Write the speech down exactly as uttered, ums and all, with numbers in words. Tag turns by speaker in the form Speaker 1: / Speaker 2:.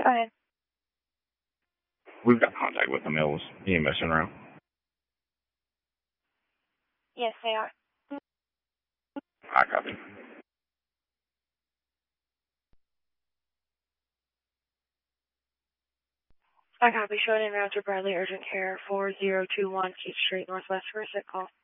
Speaker 1: Go ahead.
Speaker 2: We've got contact with the Mills E M S in route.
Speaker 1: Yes, they are.
Speaker 2: I copy.
Speaker 1: I copy. Showing en route to Bradley Urgent Care four zero two one Keith Street, Northwest for a sick call.